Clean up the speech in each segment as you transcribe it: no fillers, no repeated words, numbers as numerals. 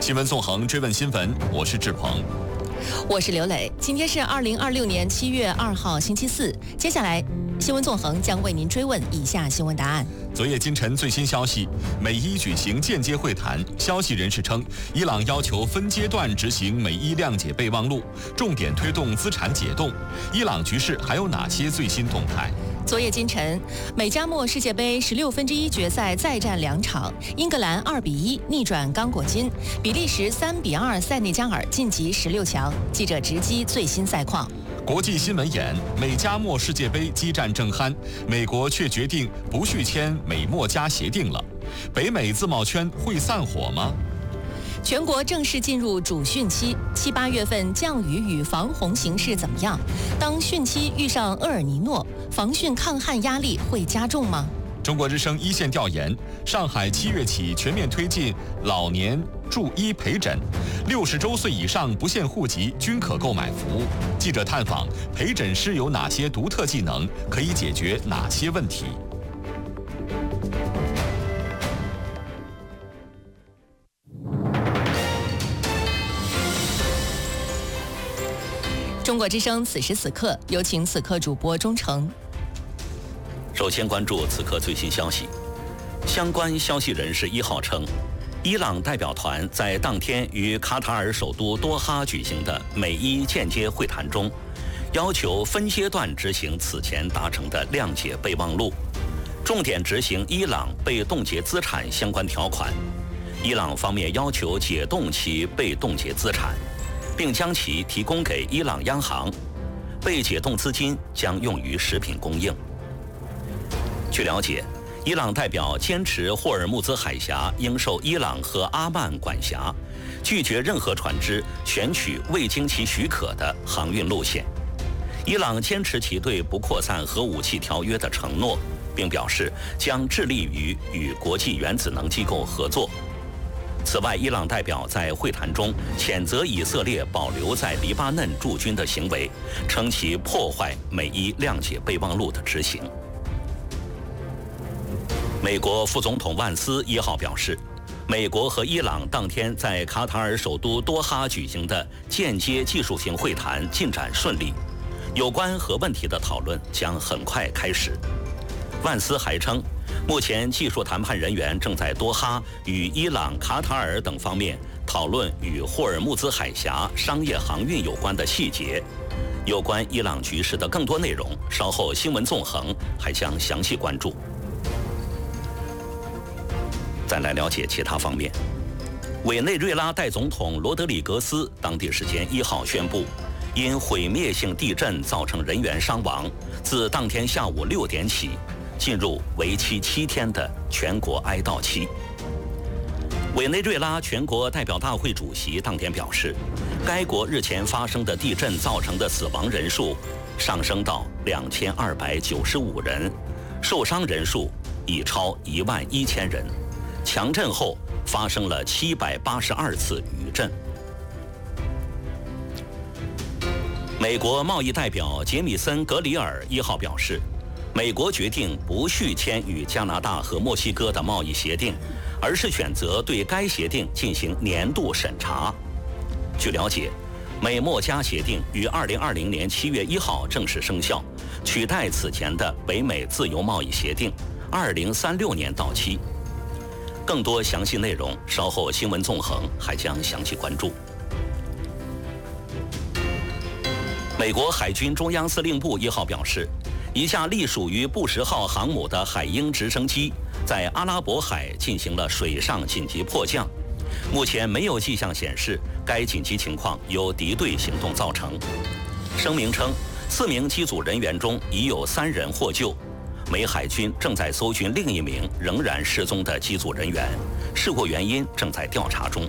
新闻纵横，追问新闻，我是志鹏， 我是刘磊。今天是2026年7月2号，星期四。接下来，新闻纵横将为您追问以下新闻答案。 昨夜今晨最新消息，美伊举行间接会谈。消息人士称，伊朗要求分阶段执行美伊谅解备忘录，重点推动资产解冻。伊朗局势还有哪些最新动态？ 昨夜今晨，美加墨世界杯16分之一决赛再战2场，英格兰2比1逆转刚果金，比利时3比2塞内加尔晋级16强。记者直击最新赛况。 国际新闻眼：美加墨世界杯激战正酣，美国却决定不续签美墨加协定了。北美自贸圈会散伙吗？ 全国正式进入主汛期，7、8月份降雨与防洪形势怎么样？当汛期遇上厄尔尼诺，防汛抗旱压力会加重吗？ 中国之声一线调研：上海7月起全面推进老年助医陪诊，60周岁以上不限户籍均可购买服务。记者探访陪诊师有哪些独特技能，可以解决哪些问题？ 中国之声此时此刻，有请此刻主播钟诚。 首先关注此刻最新消息。相关消息人士1号称，伊朗代表团在当天于卡塔尔首都多哈举行的美伊间接会谈中，要求分阶段执行此前达成的谅解备忘录，重点执行伊朗被冻结资产相关条款。伊朗方面要求解冻其被冻结资产，并将其提供给伊朗央行，被解冻资金将用于食品供应。据了解，伊朗代表坚持霍尔木兹海峡应受伊朗和阿曼管辖，拒绝任何船只选取未经其许可的航运路线。伊朗坚持其对不扩散核武器条约的承诺，并表示将致力于与国际原子能机构合作。此外，伊朗代表在会谈中谴责以色列保留在黎巴嫩驻军的行为，称其破坏美伊谅解备忘录的执行。美国副总统万斯1号表示，美国和伊朗当天在卡塔尔首都多哈举行的间接技术性会谈进展顺利，有关核问题的讨论将很快开始。万斯还称，目前技术谈判人员正在多哈与伊朗、卡塔尔等方面讨论与霍尔木兹海峡商业航运有关的细节。有关伊朗局势的更多内容，稍后新闻纵横还将详细关注。再来了解其他方面。委内瑞拉代总统罗德里格斯当地时间1号宣布，因毁灭性地震造成人员伤亡，自当天下午6点起进入为期7天的全国哀悼期。委内瑞拉全国代表大会主席当天表示，该国日前发生的地震造成的死亡人数上升到2295人，受伤人数已超11000人。强震后发生了782次余震。美国贸易代表杰米森·格里尔1号表示，美国决定不续签与加拿大和墨西哥的贸易协定，而是选择对该协定进行年度审查。据了解，美墨加协定于2020年7月1号正式生效，取代此前的北美自由贸易协定，2036年到期。更多详细内容，稍后新闻纵横还将详细关注。美国海军中央司令部1号表示，一架隶属于布什号航母的海鹰直升机在阿拉伯海进行了水上紧急迫降，目前没有迹象显示该紧急情况由敌对行动造成。声明称，4名机组人员中已有3人获救。美海军正在搜寻另一名仍然失踪的机组人员，事故原因正在调查中。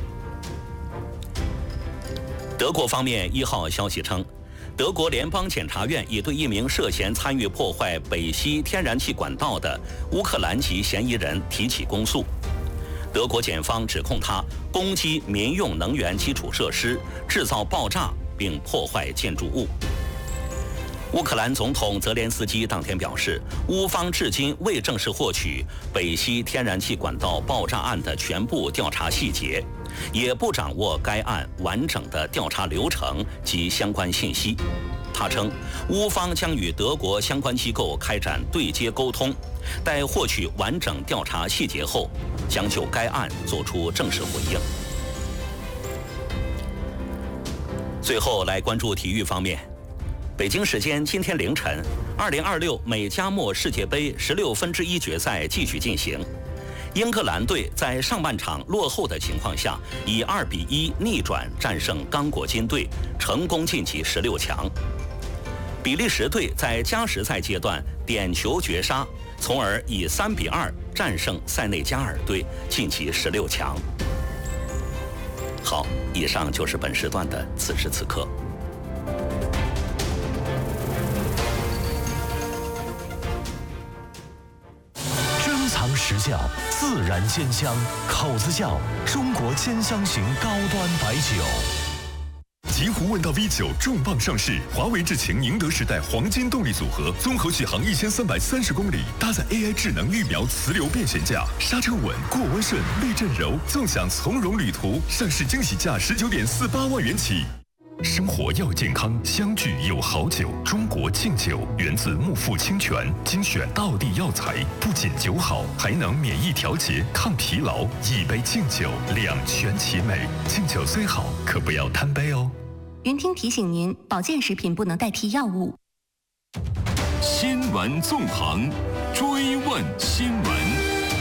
德国方面1号消息称，德国联邦检察院已对一名涉嫌参与破坏北溪天然气管道的乌克兰籍嫌疑人提起公诉。德国检方指控他攻击民用能源基础设施，制造爆炸并破坏建筑物。 乌克兰总统泽连斯基当天表示，乌方至今未正式获取北溪天然气管道爆炸案的全部调查细节，也不掌握该案完整的调查流程及相关信息。他称，乌方将与德国相关机构开展对接沟通，待获取完整调查细节后，将就该案作出正式回应。最后来关注体育方面。北京时间今天凌晨，2026美加墨世界杯16分之一决赛继续进行。英格兰队在上半场落后的情况下，以2比1逆转战胜刚果金队，成功晋级16强。比利时队在加时赛阶段点球绝杀，从而以3比2战胜塞内加尔队，晋级16强。好，以上就是本时段的此时此刻。 实窖自然煎香，口子窖中国煎香型高端白酒。 极狐问道 V9 重磅上市，华为智擎宁德时代黄金动力组合，综合续航1330公里，搭载 AI 智能预瞄磁流变悬架，刹车稳，过弯顺，避震柔，纵享从容旅途。上市惊喜价19.48万元起。生活要健康，相聚有好酒。中国敬酒源自木富清泉，精选道地药材，不仅酒好，还能免疫调节、抗疲劳。一杯敬酒，两全其美。敬酒虽好，可不要贪杯哦。 云听提醒您，保健食品不能代替药物。 新闻纵横，追问新闻。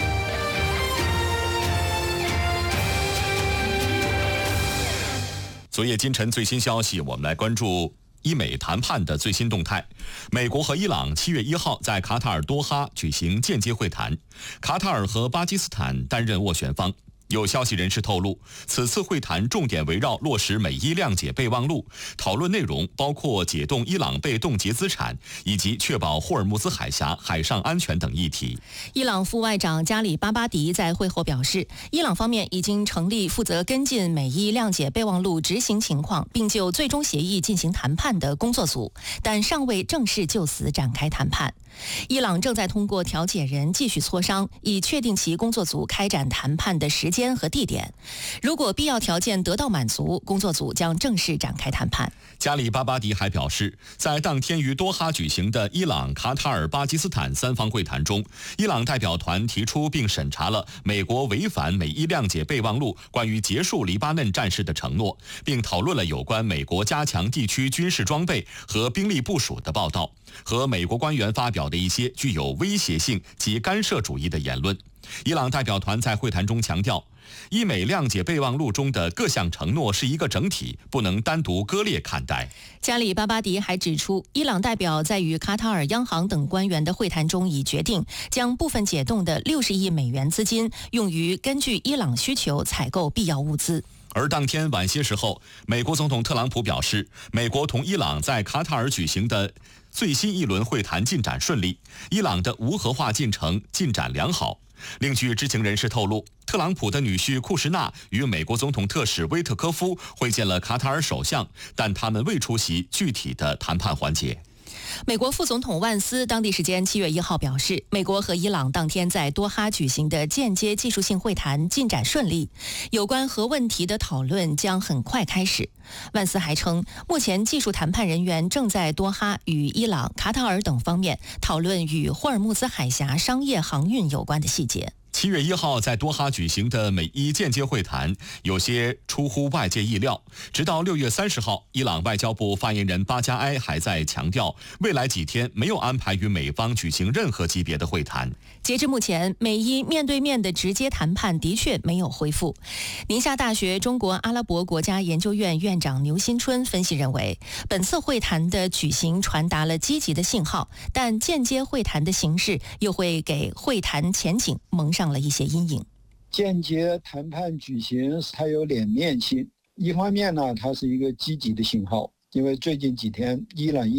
昨夜今晨最新消息，我们来关注伊美谈判的最新动态。美国和伊朗7月1号在卡塔尔多哈举行间接会谈，卡塔尔和巴基斯坦担任斡旋方。有消息人士透露，此次会谈重点围绕落实美伊谅解备忘录，讨论内容包括解冻伊朗被冻结资产，以及确保霍尔木兹海峡海上安全等议题。 伊朗副外长加里巴巴迪在会后表示，伊朗方面已经成立负责跟进美伊谅解备忘录执行情况，并就最终协议进行谈判的工作组，但尚未正式就此展开谈判。伊朗正在通过调解人继续磋商，以确定其工作组开展谈判的时间和地点。如果必要条件得到满足，工作组将正式展开谈判。 加里巴巴迪还表示，在当天于多哈举行的伊朗、卡塔尔、巴基斯坦三方会谈中，伊朗代表团提出并审查了美国违反美伊谅解备忘录关于结束黎巴嫩战事的承诺，并讨论了有关美国加强地区军事装备和兵力部署的报道，和美国官员发表的一些具有威胁性及干涉主义的言论。伊朗代表团在会谈中强调，伊美谅解备忘录中的各项承诺是一个整体，不能单独割裂看待。 加里巴巴迪还指出，伊朗代表在与卡塔尔央行等官员的会谈中已决定将部分解冻的60亿美元资金用于根据伊朗需求采购必要物资。 而当天晚些时候，美国总统特朗普表示，美国同伊朗在卡塔尔举行的最新一轮会谈进展顺利，伊朗的无核化进程进展良好。另据知情人士透露，特朗普的女婿库什纳与美国总统特使威特科夫会见了卡塔尔首相，但他们未出席具体的谈判环节。 美国副总统万斯当地时间7月1号表示，美国和伊朗当天在多哈举行的间接技术性会谈进展顺利，有关核问题的讨论将很快开始。万斯还称，目前技术谈判人员正在多哈与伊朗、卡塔尔等方面讨论与霍尔木兹海峡商业航运有关的细节。 7月1号在多哈举行的美伊间接会谈有些出乎外界意料，直到6月30号，伊朗外交部发言人巴加埃还在强调，未来几天没有安排与美方举行任何级别的会谈。 截至目前，美伊面对面的直接谈判的确没有恢复。宁夏大学中国阿拉伯国家研究院院长牛新春分析认为，本次会谈的举行传达了积极的信号，但间接会谈的形式又会给会谈前景蒙上了一些阴影。 间接谈判举行它有两面性，一方面呢，它是一个积极的信号，因为最近几天伊朗